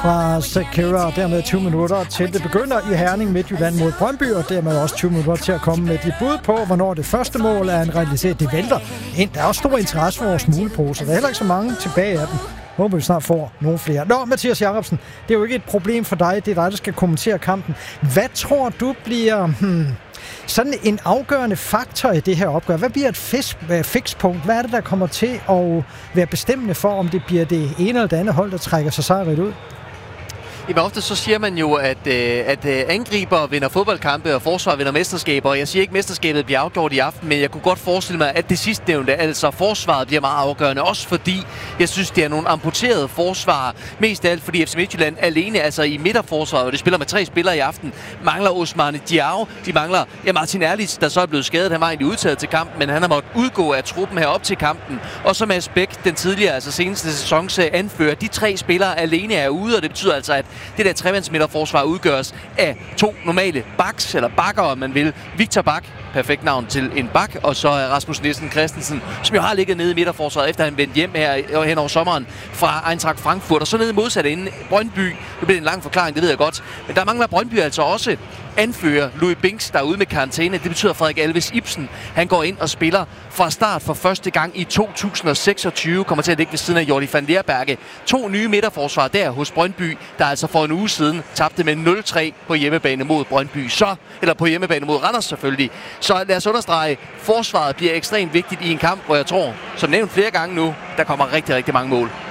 fra Shakira, og dermed 20 minutter til det begynder i Herning Midtjylland mod Brøndby, og dermed også 20 minutter til at komme med de bud på, hvornår det første mål er en realitet. Det vælter ind. Der er også stor interesse for vores smugleposer. Der er heller ikke så mange tilbage af dem. Håber vi snart får nogle flere. Nå, Mathias Jacobsen, det er jo ikke et problem for dig. Det er dig, der skal kommentere kampen. Hvad tror du bliver sådan en afgørende faktor i det her opgør? Hvad bliver et fikspunkt? Hvad er det, der kommer til at være bestemmende for, om det bliver det ene eller det andet hold, der trækker sig sejrigt ud? Jamen ofte så siger man jo, at angriber vinder fodboldkampe, og forsvar vinder mesterskaber. Og jeg siger ikke, at mesterskabet bliver afgjort i aften, men jeg kunne godt forestille mig, at det sidstnævnte, altså forsvaret, bliver meget afgørende. Også fordi jeg synes, det er nogle amputerede forsvar. Mest af alt fordi FC Midtjylland alene, altså i midterforsvaret, og det spiller med 3 spillere i aften, mangler Ousmane Diao. De mangler Martin Erlitz, der så er blevet skadet. Han var egentlig udtaget til kampen, men han har måttet udgå af truppen her op til kampen. Og så Mads Bæk, den tidligere, altså seneste sæsons anfører. De 3 spillere alene er ude, og det betyder altså, at det der tremandsmidterforsvar udgøres af 2 normale backs, eller backer, om man vil. Victor Bak, perfekt navn til en bak, og så Rasmus Nielsen Christensen, som jo har ligget nede i midterforsvaret, efter han vendte hjem her hen over sommeren fra Eintracht Frankfurt, og så nede modsat inden Brøndby. Det bliver en lang forklaring, det ved jeg godt. Men der mangler Brøndby altså også anfører Louis Binks, der er ude med karantæne. Det betyder, at Frederik Alves Ibsen, han går ind og spiller fra start for første gang i 2026. Kommer til at ligge ved siden af Jordi van Leerberge. 2 nye midterforsvar der hos Brøndby, der altså for en uge siden tabte med 0-3 på hjemmebane mod Brøndby. Eller på hjemmebane mod Randers selvfølgelig. Så lad os understrege, forsvaret bliver ekstremt vigtigt i en kamp, hvor jeg tror, som nævnt flere gange nu, der kommer rigtig, rigtig mange mål.